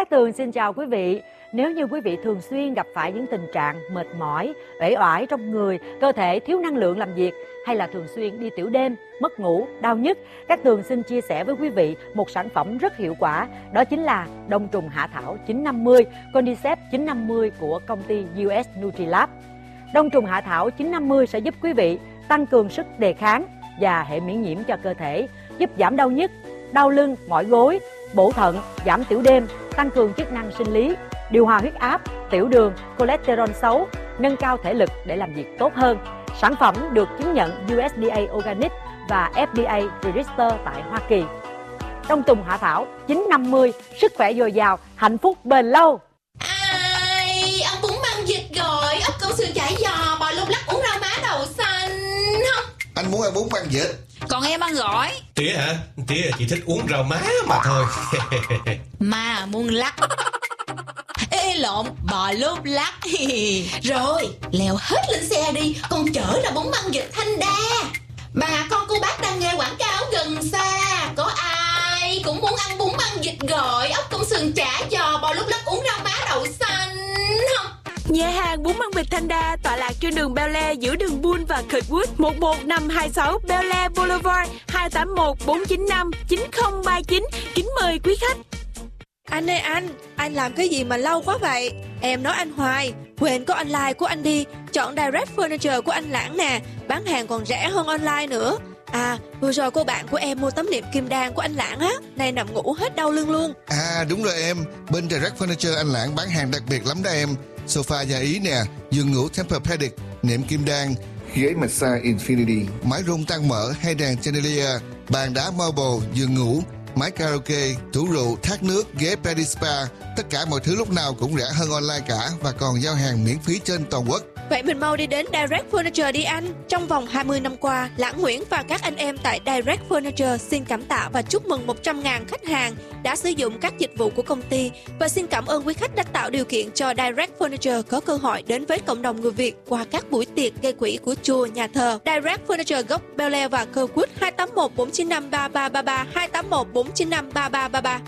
Cát Tường xin chào quý vị. Nếu như quý vị thường xuyên gặp phải những tình trạng mệt mỏi, uể oải trong người, cơ thể thiếu năng lượng làm việc, hay là thường xuyên đi tiểu đêm, mất ngủ, đau nhức, Cát Tường xin chia sẻ với quý vị một sản phẩm rất hiệu quả. Đó chính là đông trùng hạ thảo 950, Cordyceps 950 của công ty US Nutrilab. Đông trùng hạ thảo 950 sẽ giúp quý vị tăng cường sức đề kháng và hệ miễn nhiễm cho cơ thể, giúp giảm đau nhức, đau lưng, mỏi gối, bổ thận, giảm tiểu đêm, tăng cường chức năng sinh lý, điều hòa huyết áp, tiểu đường, cholesterol xấu, nâng cao thể lực để làm việc tốt hơn. Sản phẩm được chứng nhận USDA Organic và FDA Register tại Hoa Kỳ. Đông trùng hạ thảo 950, sức khỏe dồi dào, hạnh phúc bền lâu. Ai, ông bún băng dịch rồi, ốc câu sườn chả giò, bò lúc lắc uống rau má đậu xanh không? Anh muốn ăn bún băng dịch. Còn em ăn gỏi. Tía hả? Tía chỉ thích uống rau má mà thôi. Mà muốn lắc. Ê lộn, bò lúc lắc. Rồi, leo hết lên xe đi, con chở ra bún băng dịch Thanh Đa. Bà con cô bác đang nghe quảng cáo gần xa, có ai cũng muốn ăn bún băng dịch gỏi, ốc công sườn chả giò, bò lúc lắc uống rau má đậu xanh không? Nhà hàng bún băng vịt Thanh Đa tọa lạc trên đường Bel Air giữa đường Bull và Kirkwood, 11526 Bel Air Boulevard, 281 495 9039. Kính mời quý khách. Anh ơi anh làm cái gì mà lâu quá vậy? Em nói anh hoài, quên có online của anh đi, chọn Direct Furniture của anh Lãng nè, bán hàng còn rẻ hơn online nữa. À, vừa rồi cô bạn của em mua tấm nệm kim đan của anh Lãng á, nay nằm ngủ hết đau lưng luôn. À đúng rồi em, bên Direct Furniture anh Lãng bán hàng đặc biệt lắm đó em. Sofa da Ý nè, giường ngủ Tempur-Pedic, nệm kim đan, ghế massage Infinity, mái rung tăng mỡ hay đèn chandelier, bàn đá marble, giường ngủ, máy karaoke, tủ rượu, thác nước, ghế Pedispa. Tất cả mọi thứ lúc nào cũng rẻ hơn online cả và còn giao hàng miễn phí trên toàn quốc. Vậy mình mau đi đến Direct Furniture đi anh. Trong vòng 20 năm qua, Lãng Nguyễn và các anh em tại Direct Furniture xin cảm tạ và chúc mừng 100.000 khách hàng đã sử dụng các dịch vụ của công ty, và xin cảm ơn quý khách đã tạo điều kiện cho Direct Furniture có cơ hội đến với cộng đồng người Việt qua các buổi tiệc gây quỹ của chùa, nhà thờ. Direct Furniture gốc Bel Air và Kirkwood, 281 495 3333, 281 495 3333.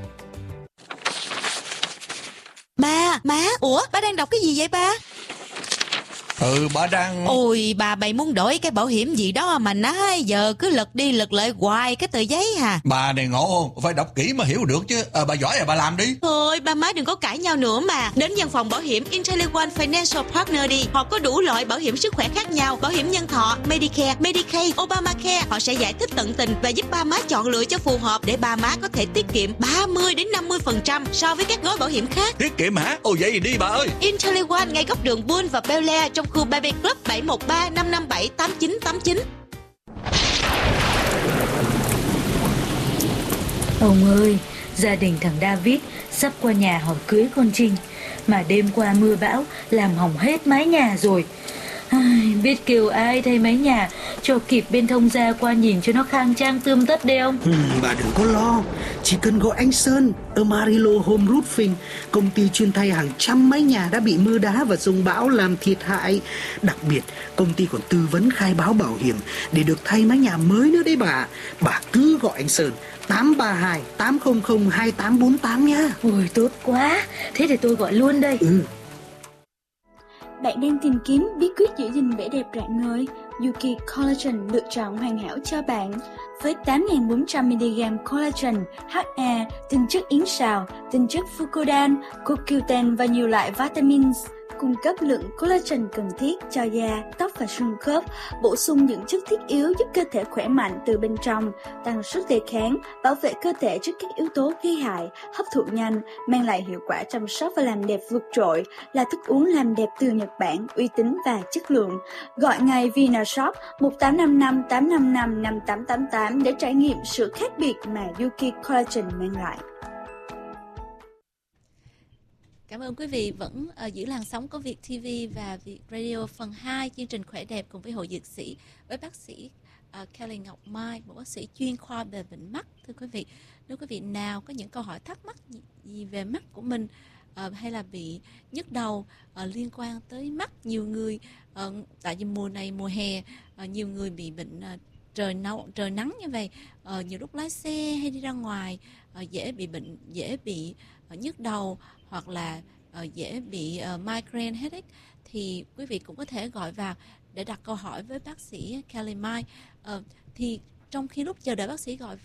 Má, ủa ba đang đọc cái gì vậy ba? Bà đang... Ôi bà bày muốn đổi cái bảo hiểm gì đó mà nói giờ cứ lật đi lật lại hoài cái tờ giấy hà. Bà này ngộ, phải đọc kỹ mà hiểu được chứ. Bà giỏi bà làm đi. Thôi ba má đừng có cãi nhau nữa mà. Đến văn phòng bảo hiểm IntelliOne Financial Partner đi. Họ có đủ loại bảo hiểm sức khỏe khác nhau, bảo hiểm nhân thọ, Medicare, Medicaid, Obamacare. Họ sẽ giải thích tận tình và giúp ba má chọn lựa cho phù hợp để ba má có thể tiết kiệm 30-50% so với các gói bảo hiểm khác. Tiết kiệm hả? Ồ vậy đi bà ơi. IntelliOne ngay góc đường Bull và Bel Air trong khu Baby Club, 713 557 8989. Ông ơi, gia đình thằng David sắp qua nhà hỏi cưới con Trinh, mà đêm qua mưa bão làm hỏng hết mái nhà rồi. Biết kêu ai thay mái nhà cho kịp bên thông gia qua nhìn cho nó khang trang tươm tất đấy ông. Bà đừng có lo, chỉ cần gọi anh Sơn ở Marilo Home Roofing, công ty chuyên thay hàng trăm mái nhà đã bị mưa đá và dông bão làm thiệt hại. Đặc biệt công ty còn tư vấn khai báo bảo hiểm để được thay mái nhà mới nữa đấy bà. Bà cứ gọi anh Sơn 832 800 2848 nha. Ôi tốt quá, thế để tôi gọi luôn đây. Bạn đang tìm kiếm bí quyết giữ gìn vẻ đẹp rạng ngời? Yuki Collagen lựa chọn hoàn hảo cho bạn. Với 8.400mg collagen, HA, tinh chất yến sào, tinh chất fucodan, CoQ10 và nhiều loại vitamins, cung cấp lượng collagen cần thiết cho da, tóc và xương khớp, bổ sung những chất thiết yếu giúp cơ thể khỏe mạnh từ bên trong, tăng sức đề kháng, bảo vệ cơ thể trước các yếu tố gây hại, hấp thụ nhanh, mang lại hiệu quả chăm sóc và làm đẹp vượt trội, là thức uống làm đẹp từ Nhật Bản, uy tín và chất lượng. Gọi ngay Vinashop 1855 855 5888 để trải nghiệm sự khác biệt mà Yuki Collagen mang lại. Cảm ơn quý vị vẫn giữ làn sóng của Việt TV và Việt Radio phần 2 chương trình Khỏe Đẹp cùng với Hội Dược Sĩ với bác sĩ Kelly Ngọc Mai, một bác sĩ chuyên khoa về bệnh mắt. Thưa quý vị, nếu quý vị nào có những câu hỏi thắc mắc gì về mắt của mình hay là bị nhức đầu liên quan tới mắt, nhiều người tại vì mùa này mùa hè nhiều người bị bệnh trời nắng như vậy, nhiều lúc lái xe hay đi ra ngoài dễ bị bệnh, dễ bị nhức đầu, hoặc là dễ bị migraine headache, thì quý vị cũng có thể gọi vào để đặt câu hỏi với bác sĩ Kelly Mai. Thì trong khi lúc chờ đợi bác sĩ gọi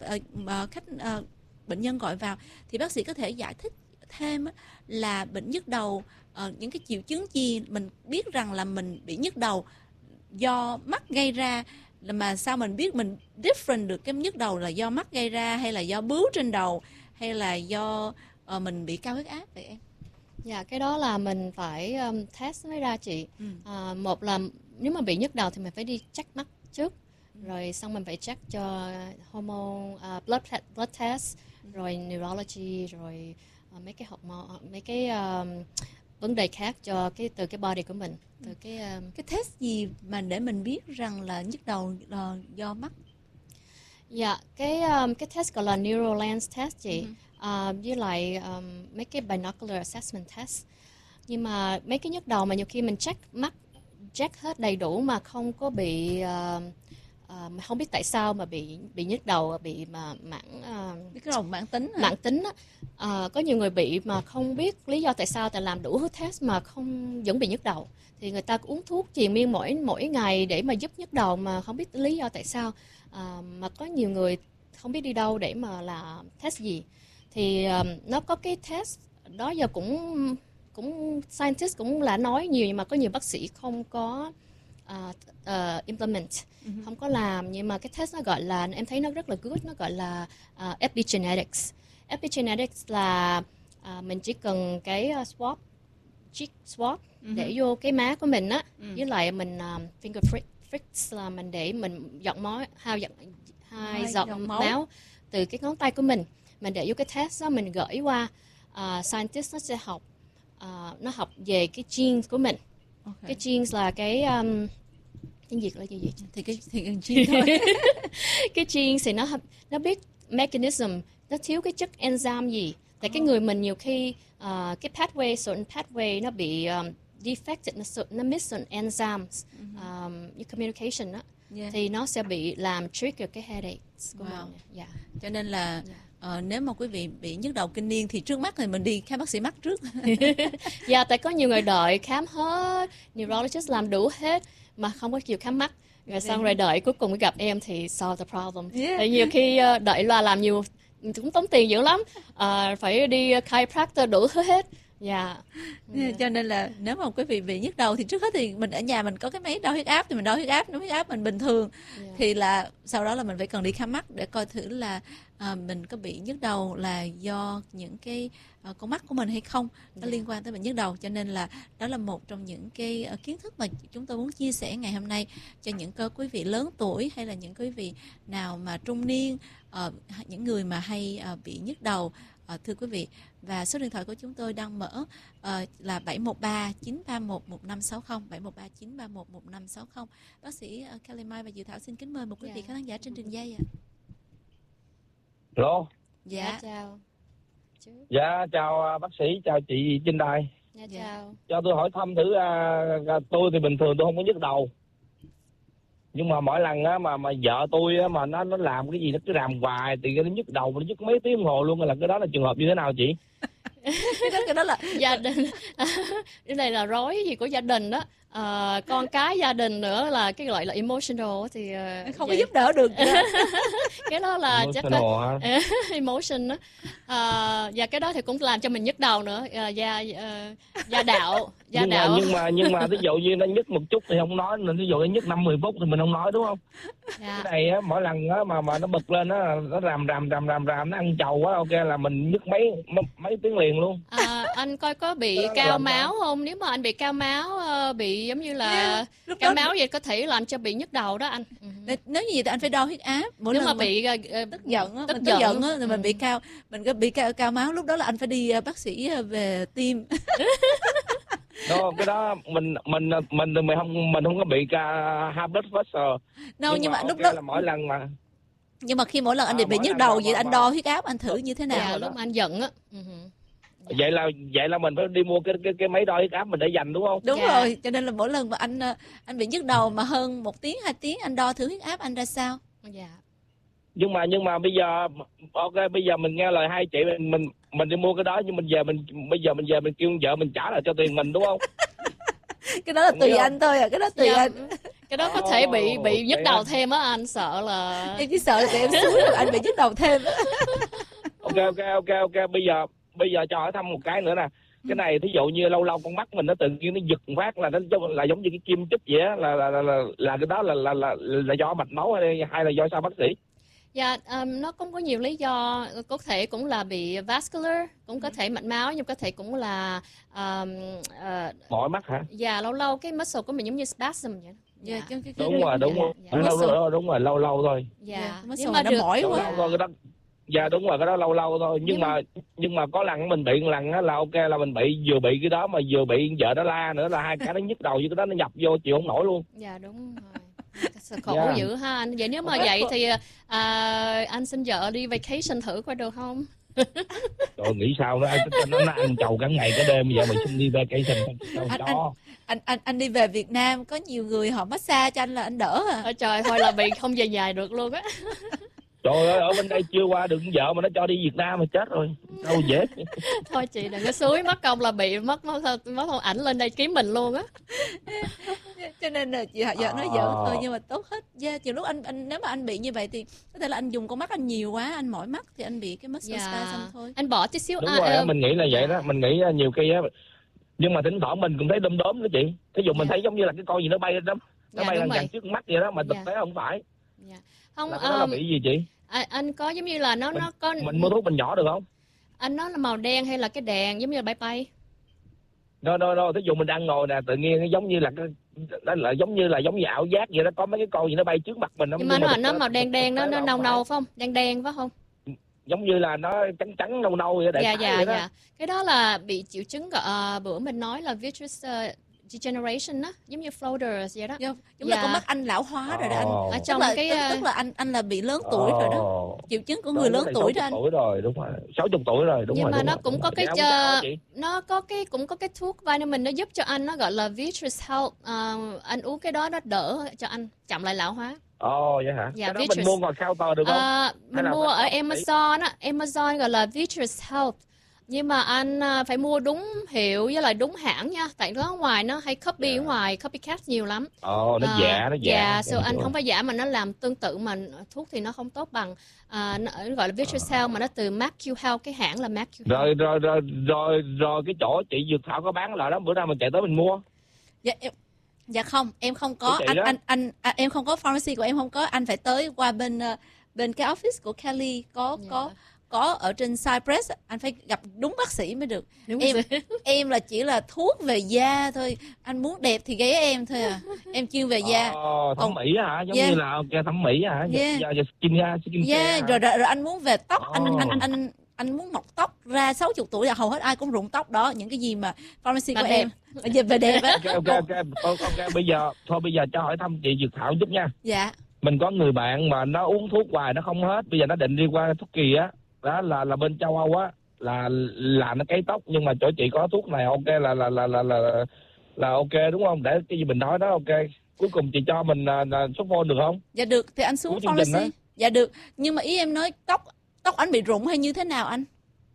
bệnh nhân gọi vào, thì bác sĩ có thể giải thích thêm là bệnh nhức đầu, những cái triệu chứng gì mình biết rằng là mình bị nhức đầu do mắt gây ra, mà sao mình biết mình different được cái nhức đầu là do mắt gây ra, hay là do bướu trên đầu, hay là do mình bị cao huyết áp vậy em? Dạ, cái đó là mình phải test mới ra chị. Một là nếu mà bị nhức đầu thì mình phải đi check mắt trước, rồi xong mình phải check cho hormone, blood test, rồi neurology, rồi mấy cái hormone, mấy cái vấn đề khác cho từ cái body của mình. Từ cái test gì mà để mình biết rằng là nhức đầu là do mắt? Dạ, cái test gọi là neural lens test chị. Với lại mấy cái binocular assessment test. Nhưng mà mấy cái nhức đầu mà nhiều khi mình check hết đầy đủ mà không có bị không biết tại sao mà bị nhức đầu, bị mãn tính á. Có nhiều người bị mà không biết lý do tại sao, tại làm đủ test mà vẫn bị nhức đầu, thì người ta uống thuốc triền miên mỗi ngày để mà giúp nhức đầu mà không biết lý do tại sao. Mà có nhiều người không biết đi đâu để mà làm test gì, thì nó có cái test đó giờ cũng scientist cũng là nói nhiều, nhưng mà có nhiều bác sĩ không có implement, không có làm. Nhưng mà cái test nó gọi là, em thấy nó rất là good, nó gọi là epigenetics. Epigenetics là mình chỉ cần cái swab để vô cái má của mình á, với lại mình finger pricks là mình để mình giọt máu, hai giọt máu từ cái ngón tay của mình để vô cái test đó, mình gửi qua scientist, nó sẽ học nó học về cái genes của mình. Cái genes là cái tiếng Việt là gì? Thì cái gene thôi. Cái genes thì nó biết mechanism, nó thiếu cái chất enzyme gì. Tại cái người mình nhiều khi cái pathway nó bị defected, nó miss on enzymes, như communication đó. Thì nó sẽ bị làm trigger cái headaches của mình. Cho nên là nếu mà quý vị bị nhức đầu kinh niên thì trước mắt thì mình đi khám bác sĩ mắt trước. Tại có nhiều người đợi khám hết, neurologist làm đủ hết mà không có chịu khám mắt, rồi xong rồi đợi cuối cùng gặp em thì solve the problem. Tại nhiều khi đợi là làm nhiều cũng tốn tiền dữ lắm, phải đi chiropractor đủ thứ hết. Cho nên là nếu mà quý vị bị nhức đầu thì trước hết thì mình ở nhà mình có cái máy đo huyết áp, thì mình đo huyết áp, nếu huyết áp mình bình thường thì là sau đó là mình phải cần đi khám mắt để coi thử là mình có bị nhức đầu là do những cái con mắt của mình hay không, nó liên quan tới bệnh nhức đầu. Cho nên là đó là một trong những cái kiến thức mà chúng tôi muốn chia sẻ ngày hôm nay cho những quý vị lớn tuổi, hay là những quý vị nào mà trung niên, những người mà hay bị nhức đầu. Thưa quý vị, và số điện thoại của chúng tôi đang mở là 713 931 1560, 713 931 1560. Bác sĩ Kelly Mai và Diệu Thảo xin kính mời một quý vị khán giả trên đường dây ạ. Alo. Dạ chào. Dạ chào bác sĩ, chào chị trên đài. Dạ chào. Cho tôi hỏi thăm thử, tôi thì bình thường tôi không có nhức đầu. Nhưng mà mỗi lần á mà vợ tôi á mà nó làm cái gì nó cứ làm hoài thì nó nhức đầu, nó nhức mấy tiếng đồng hồ luôn. Là cái đó là trường hợp như thế nào chị? cái đó là gia đình. Cái này là rối gì của gia đình đó. Con cái gia đình nữa là cái gọi là emotional thì không có giúp đỡ được. Cái đó là chắc là emotion đó. Và cái đó thì cũng làm cho mình nhức đầu nữa. Gia đạo. Nhưng mà ví dụ như nó nhức một chút thì không nói, ví dụ nó nhức 5-10 phút thì mình không nói, đúng không? Cái này á, mỗi lần á mà nó bật lên á, nó ràm nó ăn trầu quá, ok là mình nhức mấy tiếng liền luôn. Anh coi có bị cao máu không? Nếu mà anh bị cao máu, bị giống như là cao máu vậy có thể làm cho bị nhức đầu đó anh. Nếu như vậy thì anh phải đo huyết áp. Nếu mà bị tức giận á, thì mình bị cao máu, lúc đó là anh phải đi bác sĩ về tim. Đó, cái đó mình không có bị high blood pressure. Nhưng mà lúc đó là mỗi lần mà. Nhưng mà khi mỗi lần anh bị nhức đầu vậy anh đo huyết áp anh thử như thế nào? Lúc mà anh giận á. Vậy là mình phải đi mua cái máy đo huyết áp mình để dành, đúng không? Đúng rồi, cho nên là mỗi lần mà anh bị nhức đầu mà hơn 1 tiếng 2 tiếng anh đo thử huyết áp anh ra sao? Dạ. Nhưng mà bây giờ ok, bây giờ mình nghe lời hai chị, mình đi mua cái đó, nhưng bây giờ mình về mình kêu vợ mình trả lại cho tiền mình, đúng không? Cái đó là tùy anh thôi à, cái đó tùy anh. Cái đó có thể bị nhức đầu thêm á, anh sợ là em chỉ sợ là tụi em xúi rồi anh bị nhức đầu thêm. Ok, bây giờ cho hỏi thăm một cái nữa nè. Cái này thí dụ như lâu lâu con mắt mình nó tự nhiên nó giật một phát là nó giống như cái kim chích vậy á, là cái đó là do mạch máu hay là do sao bác sĩ? Dạ, nó cũng có nhiều lý do, có thể cũng là bị vascular, cũng có thể mạch máu, nhưng có thể cũng là mỏi mắt hả? Dạ, lâu lâu cái muscle của mình giống như spasm vậy. Dạ, đúng rồi. Đúng rồi, lâu thôi. Dạ, nhưng mà nó mỏi quá. Dạ đúng rồi, cái đó lâu thôi. Nhưng mà có lần mình bị một lần á là ok, là mình vừa bị cái đó mà vừa bị vợ nó la nữa, là hai cái nó nhức đầu với cái đó nó nhập vô chịu không nổi luôn. Dạ đúng rồi. Khổ dữ ha anh. Vậy nếu mà vậy thì anh xin vợ đi vacation thử coi được không? Trời, nghĩ sao đó, nó ăn chầu cả ngày cả đêm vậy mà xin đi vacation cho. Anh đi về Việt Nam có nhiều người họ massage cho anh là anh đỡ à. Trời, thôi là bị không về nhà được luôn á. Trời ơi, ở bên đây chưa qua được vợ mà nó cho đi Việt Nam mà chết rồi. Đâu dễ. Thôi chị đừng có xúi, mất công là bị mất ảnh lên đây kiếm mình luôn á. Cho nên là chị vợ nói giỡn thôi, nhưng mà tốt hết. Nhiều lúc anh nếu mà anh bị như vậy thì có thể là anh dùng con mắt anh nhiều quá, anh mỏi mắt thì anh bị cái muscle spasm thôi. Anh bỏ tí xíu. Đúng rồi, mình nghĩ là vậy đó, mình nghĩ nhiều khi á, nhưng mà thỉnh thoảng mình cũng thấy đom đóm đó chị. Thí dụ mình thấy giống như là cái con gì nó bay lên đó, nó bay lên gần trước mắt vậy đó, mà thực tế không phải. Không, là nó bị gì chị? Anh có giống như là nó có. Mình mua thuốc mình nhỏ được không? Anh nói là màu đen hay là cái đèn giống như là bay? Đâu, thí dụ mình đang ngồi nè, tự nhiên nó giống như là giống như ảo giác vậy đó, có mấy cái con gì nó bay trước mặt mình. Nhưng mà nó màu đen nó nâu phải không? Đen phải không? Giống như là nó trắng nâu vậy đó. Dạ. Cái đó là bị triệu chứng bữa mình nói là vitreous degeneration á, giống như floaters vậy đó. Giống là con mắt anh lão hóa rồi đó anh. Ở trong tức là anh là bị lớn tuổi rồi đó. Triệu chứng của người lớn tuổi đó anh. 60 tuổi rồi, đúng rồi. 60 tuổi rồi, đúng nhưng rồi. Nhưng mà nó rồi, cũng có cái cũng có cái thuốc vitamin nó giúp cho anh, nó gọi là vitreous help. Anh uống cái đó nó đỡ cho anh chậm lại lão hóa. Vậy hả? Dạ, cái đó mình mua ngoài counter được không? Mình mua ở Amazon á, Amazon gọi là vitreous help. Nhưng mà anh phải mua đúng hiệu với lại đúng hãng nha. Tại nó ở ngoài nó hay copy ở ngoài, copycat nhiều lắm. Nó giả. Dạ, anh không phải giả mà nó làm tương tự, mà thuốc thì nó không tốt bằng. Nó gọi là vitreous help mà nó từ McQ Health, cái hãng là McQ Health. Rồi cái chỗ chị Dược Thảo có bán lại đó, bữa nào mình chạy tới mình mua. Dạ không, em không có. Em không có pharmacy của em không có, anh phải tới qua bên cái office của Kelly có ở trên Cypress, anh phải gặp đúng bác sĩ mới được. Em là chỉ là thuốc về da thôi, anh muốn đẹp thì ghé em thôi à. Em chuyên về da. Thẩm mỹ hả? Giống như là thẩm mỹ hả? Rồi anh muốn về tóc, anh muốn mọc tóc ra 60 tuổi là hầu hết ai cũng rụng tóc đó, những cái gì mà pharmacy của em về đẹp á. Ok, bây giờ cho hỏi thăm chị Dược Thảo giúp nha. Dạ. Mình có người bạn mà nó uống thuốc hoài nó không hết, bây giờ nó định đi qua thuốc kỳ á. Đó là bên châu Âu á, là nó cấy tóc, nhưng mà chỗ chị có thuốc này ok là ok đúng không? Để cái gì mình nói đó ok. Cuối cùng chị cho mình số phone được không? Dạ được, thì anh xuống pharmacy. Dạ được, nhưng mà ý em nói tóc anh bị rụng hay như thế nào anh?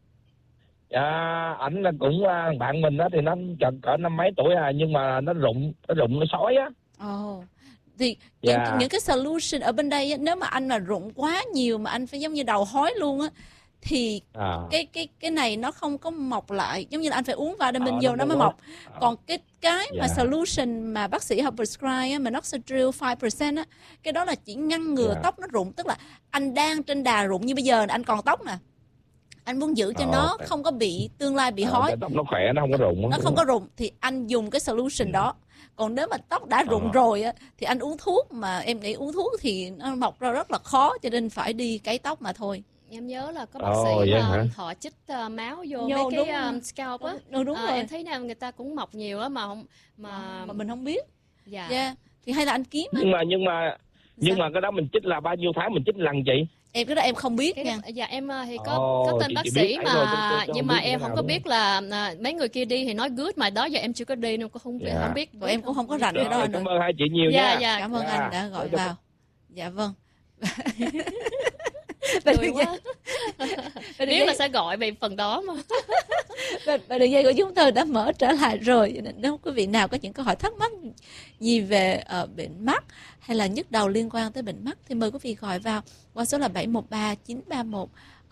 Ảnh là cũng bạn mình đó, thì nó cỡ năm mấy tuổi nhưng mà nó rụng nó sói á. Thì những cái solution ở bên đây á, nếu mà anh là rụng quá nhiều mà anh phải giống như đầu hói luôn á, thì cái này nó không có mọc lại, giống như là anh phải uống vitamin vô nó mới mọc. Còn cái mà solution mà bác sĩ họ prescribe á, minoxidil 5% á, cái đó là chỉ ngăn ngừa tóc nó rụng, tức là anh đang trên đà rụng như bây giờ anh còn tóc nè, anh muốn giữ cho nó không có bị tương lai bị hói, tóc nó khỏe, nó không có rụng, thì anh dùng cái solution đó. Còn nếu mà tóc đã rụng rồi á, thì anh uống thuốc, mà em nghĩ uống thuốc thì nó mọc ra rất là khó, cho nên phải đi cấy tóc mà thôi. Em nhớ là có bác sĩ mà họ chích máu vô mấy cái scalp á. Đúng rồi. Em thấy người ta cũng mọc nhiều á mà mình không biết. Dạ. Thì hay là anh kiếm. Nhưng mà cái đó mình chích là bao nhiêu tháng mình chích lần chị? Em cái đó em không biết nha. Dạ em thì có tên bác sĩ mà nhưng mà em không có biết là mấy người kia đi thì nói good, mà đó giờ em chưa có đi nên cũng không biết. Tụi em cũng không có rành cái đó nữa. Cảm ơn hai chị nhiều nha. Cảm ơn anh đã gọi vào. Dạ vâng. Vui quá. Nếu là sẽ gọi về phần đó mà. Và đường dây của chúng tôi đã mở trở lại rồi. Nếu quý vị nào có những câu hỏi thắc mắc gì về bệnh mắt hay là nhức đầu liên quan tới bệnh mắt thì mời quý vị gọi vào qua số là 713 931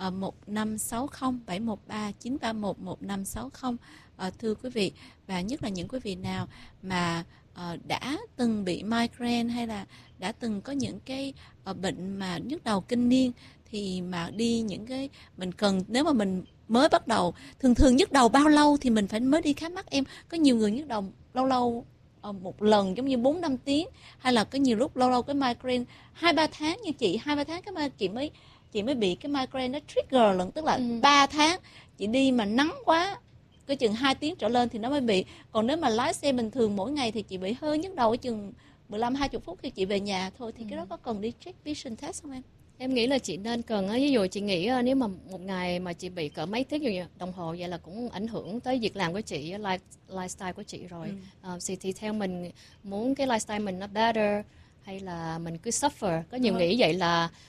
1560 713 931 1560. Thưa quý vị, và nhất là những quý vị nào mà đã từng bị migraine hay là đã từng có những cái bệnh mà nhức đầu kinh niên, thì mà đi những cái mình cần, nếu mà mình mới bắt đầu, thường nhức đầu bao lâu thì mình phải mới đi khám mắt em? Có nhiều người nhức đầu lâu một lần giống như 4-5 tiếng, hay là có nhiều lúc lâu cái migraine 2-3 tháng như chị, 2-3 tháng cái chị mới bị cái migraine nó trigger lần, tức là 3 tháng chị đi mà nắng quá cái chừng 2 tiếng trở lên thì nó mới bị. Còn nếu mà lái xe bình thường mỗi ngày thì chị bị hơi nhức đầu ở chừng 15-20 phút khi chị về nhà thôi, thì cái đó có cần đi check vision test không em? Em nghĩ là chị nên cần, ví dụ chị nghĩ nếu mà một ngày mà chị bị cỡ mấy tiếng đồng hồ vậy là cũng ảnh hưởng tới việc làm của chị, lifestyle của chị rồi. Thì theo mình muốn cái lifestyle mình nó better hay là mình cứ suffer, có nhiều nghĩ vậy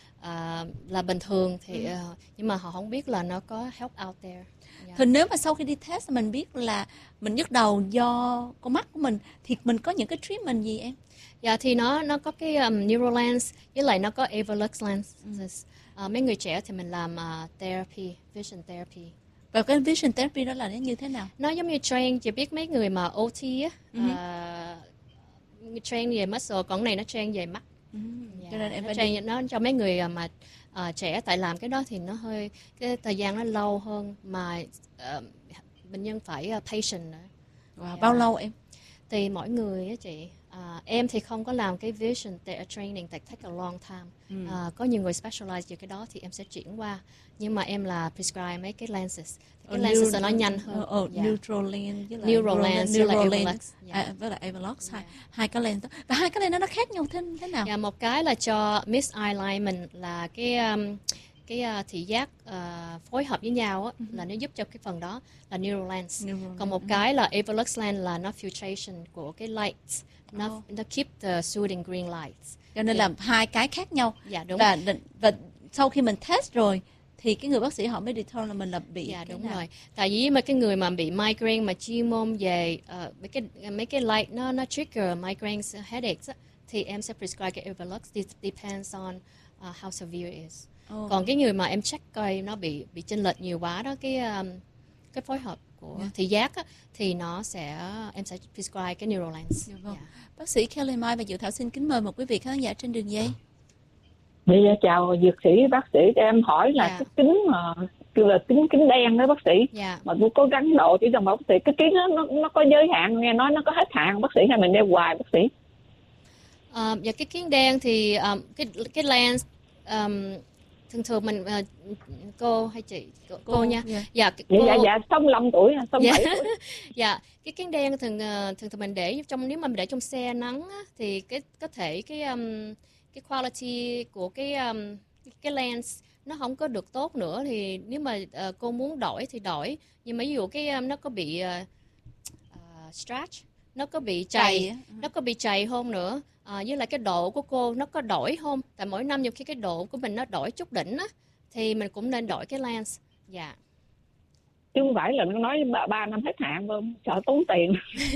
là bình thường thì nhưng mà họ không biết là nó có help out there. Thì nếu mà sau khi đi test mình biết là mình nhức đầu do con mắt của mình thì mình có những cái treatment gì em? Dạ thì nó có cái Neuralens, với lại nó có Everlux lenses. Mấy người trẻ thì mình làm therapy, vision therapy. Và cái vision therapy đó là nó như thế nào? Nó giống như train, chị biết mấy người mà OT á, train về muscle, còn này nó train về mắt. Cho nên em nó train nó cho mấy người mà trẻ, tại làm cái đó thì nó hơi cái thời gian nó lâu hơn mà bệnh nhân phải patient nữa. Bao lâu em? Thì mỗi người á chị. Em thì không có làm cái vision training tại take a long time. Có nhiều người specialize về cái đó thì em sẽ chuyển qua. Nhưng mà em là prescribe mấy cái lenses. Cái lenses nó nhanh hơn. Neuralens với lại Everlux. Với lại Everlux, hai cái lens đó. Và hai cái lens đó nó khác nhau thế nào? Dạ, một cái là cho mixed alignment là cái thị giác phối hợp với nhau á, là nó giúp cho cái phần đó là Neuralens. Còn một cái là Everlux lens là nó filtration của cái lights, nó keep the soothing green lights. Cho nên là hai cái khác nhau. Dạ đúng. Và sau khi mình test rồi thì cái người bác sĩ họ mới determine là mình là bị. Dạ đúng rồi. Tại vì mà cái người mà bị migraine mà chuyên môn về mấy cái light nó trigger migraine headaches á, thì em sẽ prescribe cái Everlux. Depends on how severe it is. Còn cái người mà em check coi nó bị chênh lệch nhiều quá đó, cái phối hợp của thị giác á, thì em sẽ prescribe cái Neuralens. Bác sĩ Kelly Mai và Dự Thảo xin kính mời một quý vị khán giả trên đường dây. Chào dược sĩ, bác sĩ, em hỏi là cái kính mà kêu là kính đen đó bác sĩ, mà tôi cố gắng độ chứ trong bác sĩ cái kính nó có giới hạn, nghe nói nó có hết hạn bác sĩ, hay mình đeo hoài bác sĩ? Và cái kính đen thì cái lens thường mình cô hay chị cô nha. Dạ 65 tuổi, 67 tuổi. Dạ, cái kính đen thường mình để trong, nếu mà mình để trong xe nắng á, thì có thể cái quality của cái lens nó không có được tốt nữa, thì nếu mà cô muốn đổi thì đổi, nhưng mà ví dụ nó có bị stretch, nó có bị chày không nữa. Với lại cái độ của cô nó có đổi không? Tại mỗi năm nhiều khi cái độ của mình nó đổi chút đỉnh á, thì mình cũng nên đổi cái lens. Dạ. Chứ không phải là nó nói 3 năm hết hạn không? Sợ tốn tiền.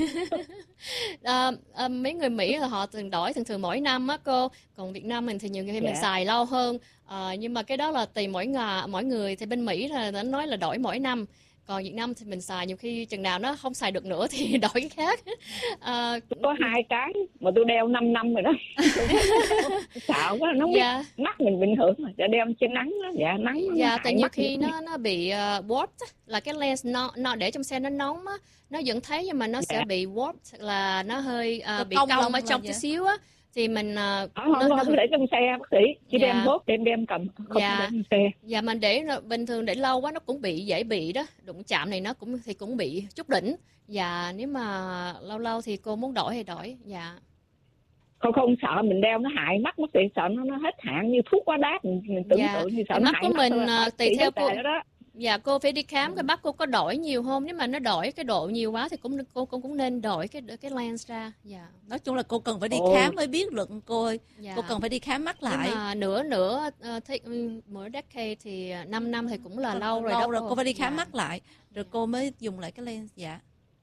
Mấy người Mỹ là họ thường đổi thường mỗi năm á cô. Còn Việt Nam mình thì nhiều khi mình xài lâu hơn. Nhưng mà cái đó là tùy mỗi người. Thì bên Mỹ là nó nói là đổi mỗi năm. Còn Việt Nam thì mình xài nhiều khi chừng nào nó không xài được nữa thì đổi cái khác. Có 2 cái mà tôi đeo 5 năm rồi đó. Sợ quá, nó biết mắt mình bình thường mà đeo trên nắng đó. Dạ nắng. Dạ, tại nhiều khi nó bị warped, là cái lens nó để trong xe nó nóng á, nó vẫn thấy nhưng mà nó sẽ bị warped, là nó hơi bị cong ở trong chút xíu á. Thì mình không để trong xe bác sĩ, chỉ đem bốt đem cầm, không để trong xe. Dạ, mình để bình thường để lâu quá nó cũng dễ bị đó, đụng chạm này nó cũng bị chút đỉnh. Dạ, nếu mà lâu thì cô muốn đổi thì đổi. Dạ. Không sợ mình đeo nó hại mắt sợ nó hết hạn như thuốc quá đắt, mình tưởng tượng như sợ mắt của mình tùy theo cô. Dạ, cô phải đi khám cái mắt cô có đổi nhiều không? Nếu mà nó đổi cái độ nhiều quá thì cô cũng nên đổi cái lens ra. Dạ. Nói chung là cô cần phải đi khám mới biết được cô ơi. Dạ. Cô cần phải đi khám mắt lại. Nhưng mà mỗi decade thì 5 năm thì cũng là lâu rồi đó. Rồi cô phải đi khám mắt lại rồi cô mới dùng lại cái lens. Dạ.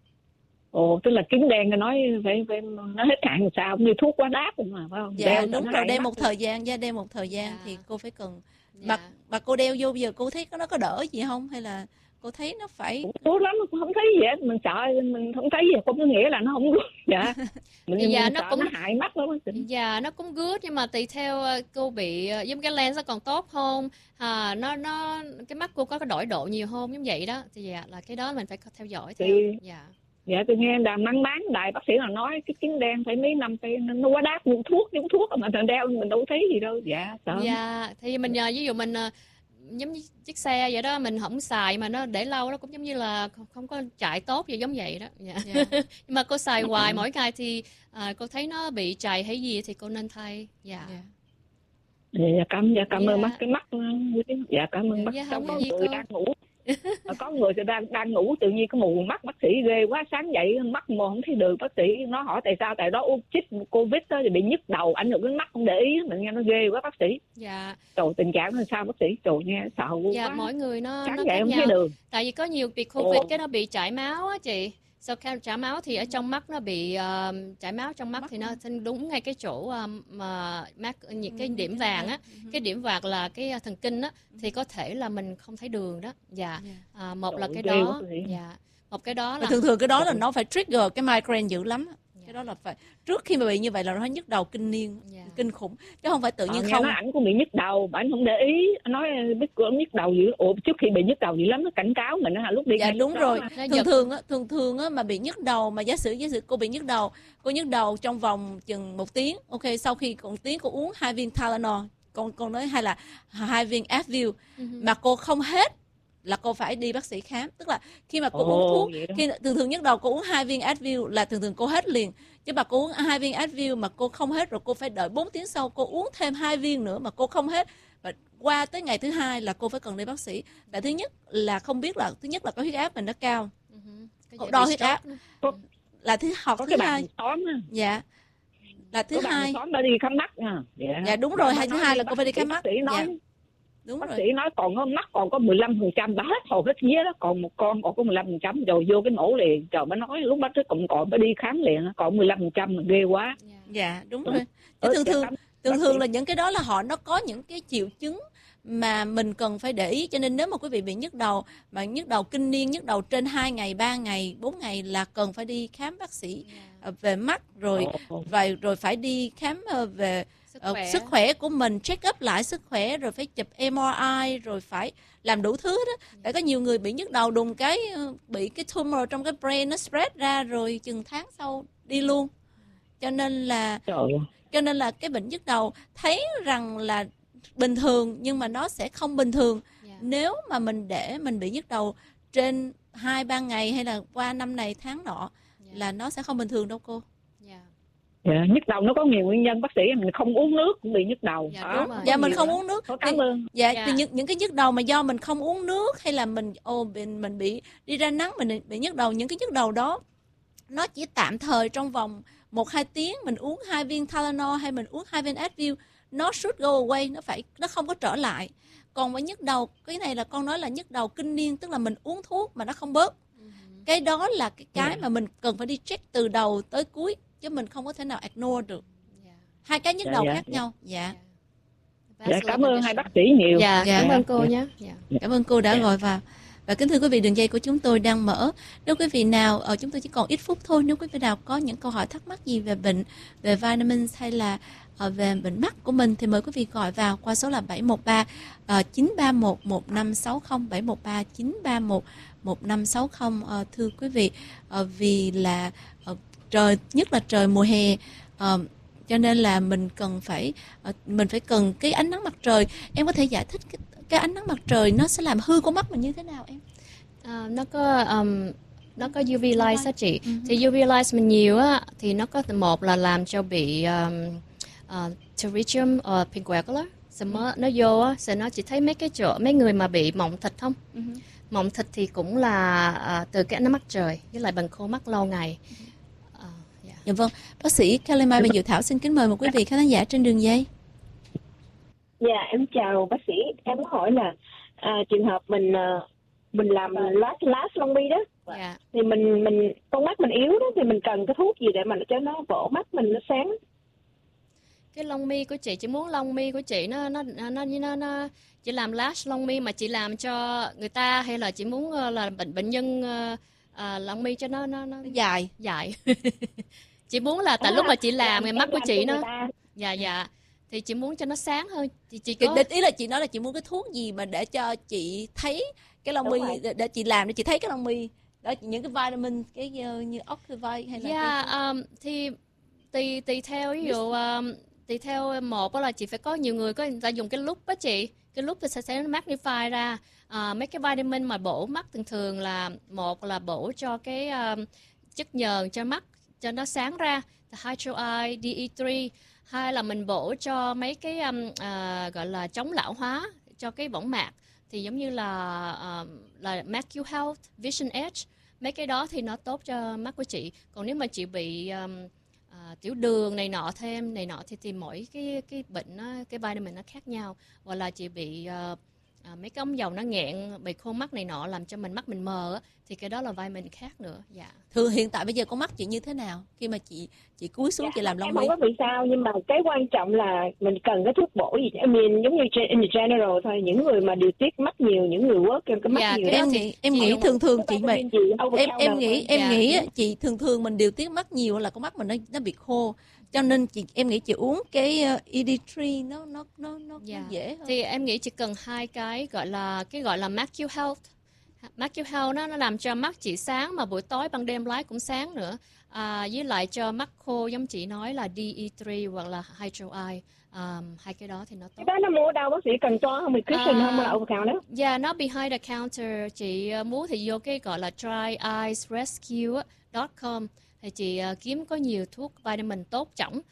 Tức là kính đen nói phải nó hết hạn sao, như thuốc quá đắt mà phải không? Dạ, đúng rồi, đeo một thời gian thì cô phải cần. Mà cô đeo vô bây giờ cô thấy nó có đỡ gì không, hay là cô thấy nó phải tốt lắm, không thấy gì hết, mình sợ mình không thấy gì, không có nghĩa là nó không good. Dạ. Mình nó cũng nó hại mắt lắm. Dạ, nó cũng good, nhưng mà tùy theo cô bị giống cái lens nó còn tốt không, nó cái mắt cô có đổi độ nhiều không, giống vậy đó. Thì dạ, là cái đó mình phải theo dõi theo. Dạ, tôi nghe đàm bán đại bác sĩ là nói cái kính đen phải mấy năm phải nó quá đắt, dùng thuốc mà thằng đeo mình đâu thấy gì đâu. Dạ, sợ. Dạ, thì mình ví dụ mình giống như chiếc xe vậy đó, mình không xài mà nó để lâu, nó cũng giống như là không có chạy tốt gì giống vậy đó. Dạ. Nhưng mà cô xài hoài mỗi ngày thì cô thấy nó bị trầy hay gì thì cô nên thay. Dạ. Dạ, cảm ơn bác cái mắt. Dạ, cảm ơn bác. Trong có người đang ngủ. Có người thì đang ngủ tự nhiên cái mù mắt, bác sĩ ghê quá, sáng dậy mắt mờ không thấy đường, bác sĩ nó hỏi tại sao, tại đó uống chích Covid đó thì bị nhức đầu, ảnh hưởng đến mắt, không để ý, mình nghe nó ghê quá bác sĩ. Dạ. Trời, tình trạng là sao bác sĩ? Trời, nghe sợ quá. Dạ, mỗi người nó sáng nó dậy khác không nhau. thấy đường. Tại vì có nhiều bị Covid cái nó bị chảy máu á chị. Sau khi chảy máu thì ở trong mắt nó bị chảy máu trong mắt thì nó đúng ngay cái chỗ mà những cái điểm vàng á, cái điểm vàng là cái thần kinh á, thì có thể là mình không thấy đường đó. Dạ. Một là cái đó. Dạ. Một cái đó là thường cái đó là nó phải trigger cái migraine dữ lắm. Cái đó là phải trước khi mà bị như vậy là nó nhức đầu kinh niên, kinh khủng, chứ không phải tự nhiên không. Nói ảnh cũng bị nhức đầu, ảnh không để ý, nói biết cô nhức đầu dữ. Trước khi bị nhức đầu dữ lắm nó cảnh cáo mình á, lúc đi. Dạ đúng rồi. Thường á mà bị nhức đầu, mà giả sử cô bị nhức đầu trong vòng chừng 1 tiếng. Ok, sau khi 1 tiếng cô uống 2 viên Tylenol, con nói, hay là 2 viên Advil mà cô không hết là cô phải đi bác sĩ khám. Tức là khi mà cô uống thuốc, khi thường nhức đầu cô uống 2 viên Advil là thường cô hết liền. Chứ mà cô uống 2 viên Advil mà cô không hết rồi cô phải đợi 4 tiếng sau cô uống thêm 2 viên nữa mà cô không hết. Và qua tới ngày thứ 2 là cô phải cần đi bác sĩ. Tại thứ nhất là không biết là có huyết áp mình nó cao. Đo huyết áp là thứ hai. Dạ. Là thứ hai. Đã đi khám mắt nha. Dạ đúng rồi, thứ hai là cô phải đi khám mắt. Đúng bác sĩ nói còn mắt còn có 15%, đã hết hồn hết vía đó, còn một con còn có 15%, rồi vô cái mổ liền. Trời, bà nói lúc bác sĩ còn phải đi khám liền, còn 15% là ghê quá. Dạ đúng rồi. Thường là những cái đó là nó có những cái triệu chứng mà mình cần phải để ý. Cho nên nếu mà quý vị bị nhức đầu, mà nhức đầu kinh niên, nhức đầu trên 2 ngày, 3 ngày, 4 ngày là cần phải đi khám bác sĩ về mắt rồi phải đi khám về sức khỏe của mình, check up lại sức khỏe, rồi phải chụp MRI, rồi phải làm đủ thứ đó. Tại có nhiều người bị nhức đầu đùng cái bị cái tumor trong cái brain nó spread ra rồi chừng tháng sau đi luôn. Cho nên là cái bệnh nhức đầu thấy rằng là bình thường nhưng mà nó sẽ không bình thường nếu mà mình để mình bị nhức đầu trên 2-3 ngày hay là qua năm này tháng nọ là nó sẽ không bình thường đâu cô. Nhức đầu nó có nhiều nguyên nhân bác sĩ, mình không uống nước cũng bị nhức đầu. Dạ mình không uống nước. Cảm ơn. Thì những cái nhức đầu mà do mình không uống nước hay là mình bị đi ra nắng mình bị nhức đầu, những cái nhức đầu đó nó chỉ tạm thời trong vòng 1-2 tiếng, mình uống 2 viên Tylenol hay mình uống 2 viên Advil, nó should go away, nó không có trở lại. Còn với nhức đầu, cái này là con nói là nhức đầu kinh niên, tức là mình uống thuốc mà nó không bớt. Cái đó là cái mà mình cần phải đi check từ đầu tới cuối, chứ mình không có thể nào ignore được. Hai cái nhức đầu khác nhau. Cảm ơn hai bác sĩ nhiều. Cảm ơn cô nhé. Cảm ơn cô đã gọi vào. Và kính thưa quý vị, đường dây của chúng tôi đang mở. Nếu quý vị nào, chúng tôi chỉ còn ít phút thôi, nếu quý vị nào có những câu hỏi thắc mắc gì về bệnh, về vitamins hay là về bệnh mắt của mình thì mời quý vị gọi vào qua số là 713 931 1560, 713 931 1560. Thưa quý vị, vì là nhất là trời mùa hè, cho nên là mình phải cần cái ánh nắng mặt trời. Em có thể giải thích cái ánh nắng mặt trời nó sẽ làm hư con mắt mình như thế nào em? Nó có UV light á chị. Thì UV light mình nhiều á thì nó có một là làm cho bị pterygium pink coagula, nó vô á, rồi nó chỉ thấy mấy cái chỗ mấy người mà bị mộng thịt không? Mộng thịt thì cũng là từ cái ánh mắt trời với lại bằng khô mắt lâu ngày. Dạ vâng, bác sĩ Kelly Mai Ban Dự Thảo xin kính mời một quý vị khán giả trên đường dây. Dạ em chào bác sĩ, em muốn hỏi là trường hợp mình làm last long mi đó, thì mình con mắt mình yếu đó, thì mình cần cái thuốc gì để mà cho nó bổ mắt mình nó sáng? Cái lông mi của chị muốn lông mi của chị nó chỉ làm lash lông mi mà chị làm cho người ta, hay là chị muốn là bệnh nhân lông mi cho nó dài. Chị muốn là tại lúc mà chị làm cái mắt của chị nó dạ thì chị muốn cho nó sáng hơn. Chị có... ý là chị nói là chị muốn cái thuốc gì mà để cho chị thấy cái lông mi, để chị làm để chị thấy cái lông mi đó, những cái vitamin cái như Octavite hay là thì tùy theo, ví dụ tùy theo một là chị phải có nhiều người ta dùng cái loop á chị, cái loop thì sẽ magnify ra mấy cái vitamin mà bổ mắt. Thường là một là bổ cho cái chất nhờn cho mắt cho nó sáng ra, Hydro Eye, DE3. Hai là mình bổ cho mấy cái gọi là chống lão hóa cho cái võng mạc, thì giống như là Macule Health, Vision Edge, mấy cái đó thì nó tốt cho mắt của chị. Còn nếu mà chị bị tiểu đường này nọ thì mỗi cái bệnh cái vitamin nó khác nhau, hoặc là chị bị mấy cái ống dầu nó nghẹn, bị khô mắt này nọ làm cho mắt mình mờ á, thì cái đó là vitamin khác nữa. Dạ. Thường hiện tại bây giờ con mắt chị như thế nào khi mà chị cúi xuống chị làm lông mi? Em không có bị sao, nhưng mà cái quan trọng là mình cần cái thuốc bổ gì. Em giống như in general thôi, những người mà điều tiết mắt nhiều, những người work cái mắt nhiều. Em nghĩ thường chị mà em nghĩ chị thường mình điều tiết mắt nhiều là con mắt mình nó bị khô. Cho nên em nghĩ chị uống cái ED3 nó dễ hơn. Thì em nghĩ chỉ cần hai cái gọi là Macule Health. Macule Health nó làm cho mắt chị sáng, mà buổi tối ban đêm lái cũng sáng nữa. Với lại cho mắt khô giống chị nói là DE3 hoặc là Hydro Eye. Hai cái đó thì nó tốt. Cái đó nó mua đâu bác sĩ, cần toa không, prescription không là over counter? Dạ, nó behind the counter. Chị muốn thì vô cái gọi là dryeyesrescue.com thì chị kiếm có nhiều thuốc vitamin tốt trọng.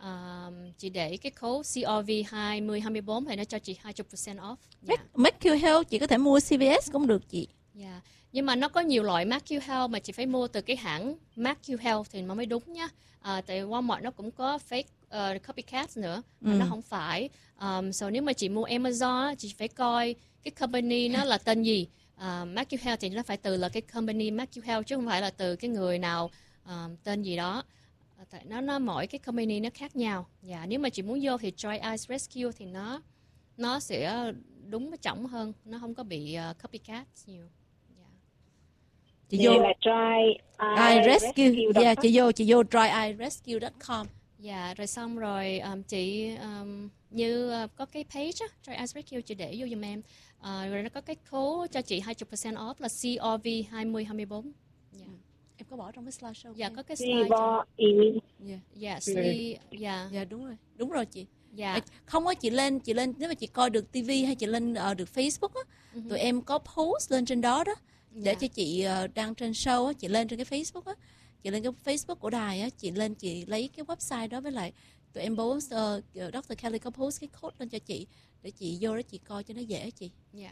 Chị để cái code COV 2024 thì nó cho chị 20% off. Macule Health chị có thể mua CVS cũng được chị. Yeah. Nhưng mà nó có nhiều loại Macule Health mà chị phải mua từ cái hãng Macule Health thì nó mới đúng nhá. Tại Walmart nó cũng có fake copycat nữa mà nó không phải. So nếu mà chị mua Amazon chị phải coi cái company nó là tên gì. Macule Health thì nó phải từ là cái company Macule Health chứ không phải là từ cái người nào tên gì đó. Tại nó mỗi cái company nó khác nhau. Dạ, nếu mà chị muốn vô thì Dry Eyes Rescue thì nó sẽ đúng với trọng hơn, nó không có bị copycat nhiều. Chị vô là Dry Eye Rescue. Dạ, chị vô dryeyesrescue.com. Dạ, rồi xong rồi chị như có cái page á, Dry Eyes Rescue chị để vô giùm em. Rồi nó có cái code cho chị 20% off là COV 2024. Dạ. Em có bỏ trong cái slideshow. Dạ, có cái slide. Dạ, đúng rồi chị. Dạ. Không á, chị lên nếu mà chị coi được TV hay chị lên được Facebook á, tụi em có post lên trên đó để cho chị đăng trên show á, chị lên trên cái Facebook á, chị lên cái Facebook của đài á, chị lấy cái website đó, với lại tụi em post Dr. Kelly có post cái code lên cho chị để chị vô đó chị coi cho nó dễ chị. Dạ.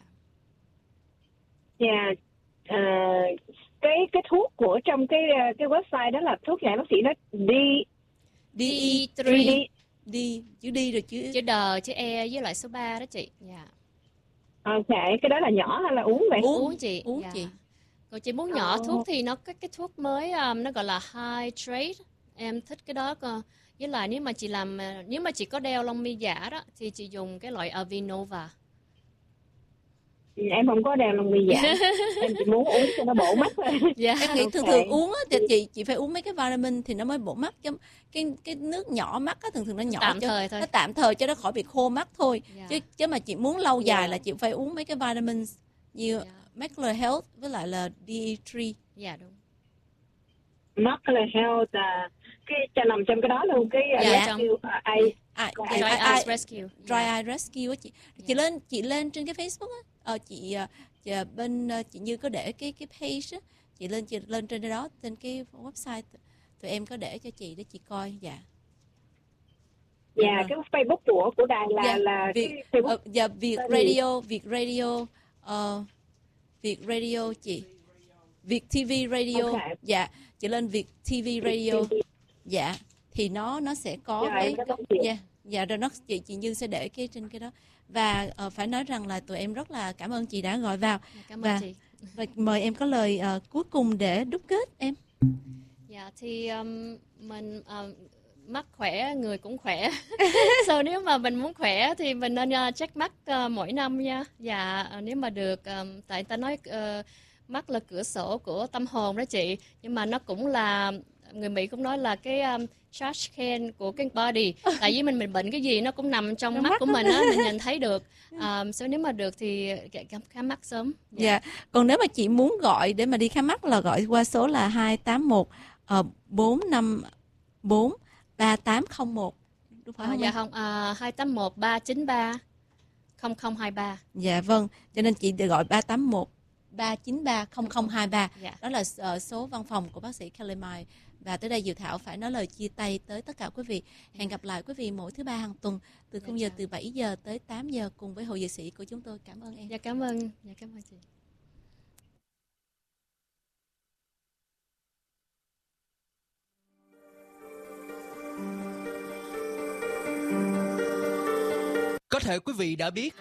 Dạ. Cái thuốc của trong cái website đó là thuốc này bác sĩ nói DE3 chữ D rồi chữ D, chữ E với lại số 3 đó chị. Dạ. Ok, cái đó là nhỏ hay là uống vậy? Uống chị. Dạ. Chị. Còn chị muốn nhỏ thuốc thì nó có cái thuốc mới nó gọi là Hydrate. Em thích cái đó cơ. Với lại nếu mà chị có đeo lông mi giả đó thì chị dùng cái loại Avinova. Em không có đeo lông mi giả. Em chỉ muốn uống cho nó bổ mắt thôi. Dạ. Em nghĩ thường uống á thì chị phải uống mấy cái vitamin thì nó mới bổ mắt. Cái nước nhỏ mắt á thường nó nhỏ tạm thời thôi. Nó tạm thời cho nó khỏi bị khô mắt thôi. Chứ mà chị muốn lâu dài là chị phải uống mấy cái vitamin như Macule Health với lại là DE3. Dạ đúng. Macule Health cái cho nằm trong cái đó luôn, cái Dry Eyes Rescue. Dry Eye Rescue á chị. Chị lên trên cái Facebook á, chị Như có để cái page á, chị lên trên đó, trên cái website tụi em có để cho chị để chị coi. Dạ. cái Facebook của đài là Việt, cái Facebook. Việt Radio chị. Việt TV Radio. Okay. Dạ, chị lên Việt TV Radio. Dạ, thì nó sẽ có rồi chị Như sẽ để cái trên cái đó. Và phải nói rằng là tụi em rất là cảm ơn chị đã gọi vào. Cảm ơn chị. Và mời em có lời cuối cùng để đúc kết em. Dạ thì mình mắt khỏe, người cũng khỏe. Nếu mà mình muốn khỏe thì mình nên check mắt mỗi năm nha. Dạ nếu mà được, tại ta nói mắt là cửa sổ của tâm hồn đó chị. Nhưng mà nó cũng là, người Mỹ cũng nói là cái trash can của cái body. Tại vì mình bệnh cái gì nó cũng nằm trong mắt của mình á, mình nhìn thấy được. Nếu mà được thì khám mắt sớm. Dạ. Còn nếu mà chị muốn gọi để mà đi khám mắt là gọi qua số là 281 454 3801. Đúng không? Dạ không, 281 393 0023. Dạ vâng, cho nên chị gọi 381 393 0023. Dạ. Đó là số văn phòng của bác sĩ Kelly Mai. Và tới đây Diệu Thảo phải nói lời chia tay tới tất cả quý vị. Hẹn gặp lại quý vị mỗi thứ ba hàng tuần từ khung giờ từ 7 giờ tới 8 giờ cùng với Hội Dược sĩ của chúng tôi. Cảm ơn em. Dạ cảm ơn. Dạ cảm ơn chị. Có thể quý vị đã biết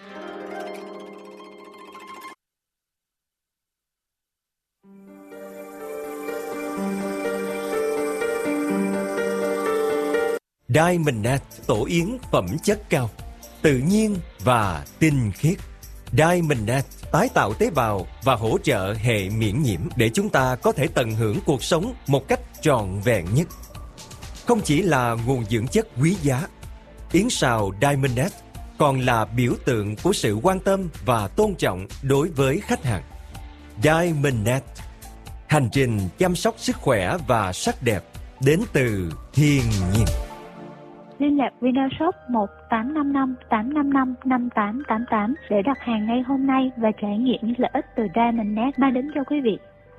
Diamondnet tổ yến phẩm chất cao, tự nhiên và tinh khiết. Diamondnet tái tạo tế bào và hỗ trợ hệ miễn nhiễm để chúng ta có thể tận hưởng cuộc sống một cách trọn vẹn nhất. Không chỉ là nguồn dưỡng chất quý giá, yến sào Diamondnet còn là biểu tượng của sự quan tâm và tôn trọng đối với khách hàng. Diamondnet, hành trình chăm sóc sức khỏe và sắc đẹp đến từ thiên nhiên. Liên lạc Vinashop 1855 855 5888 để đặt hàng ngay hôm nay và trải nghiệm những lợi ích từ Diamondnet mang đến cho quý vị.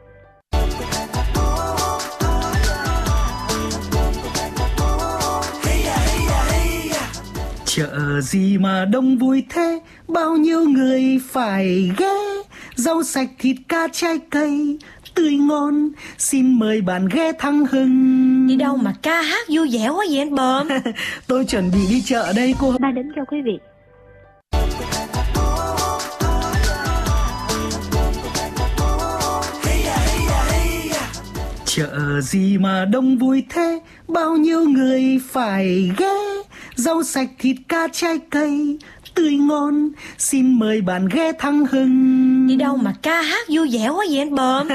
Chợ gì mà đông vui thế, bao nhiêu người phải ghé. Rau sạch, thịt cá, trái cây tươi ngon, xin mời bạn ghé Thăng Hưng. Đi đâu mà ca hát vui vẻ quá vậy anh Bờm? Tôi chuẩn bị đi chợ đây cô. Mang đến cho quý vị. Chợ gì mà đông vui thế, bao nhiêu người phải ghé. Rau sạch, thịt cá, trái cây tươi ngon, xin mời bạn ghé Thăng Hưng. Đi đâu mà ca hát vui vẻ quá vậy anh Bờm?